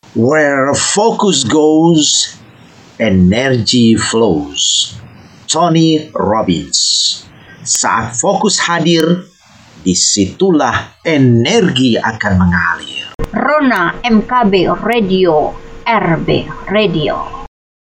Where focus goes, energy flows. Tony Robbins. Saat fokus hadir, disitulah energi akan mengalir. Rona MKB Radio, RB Radio.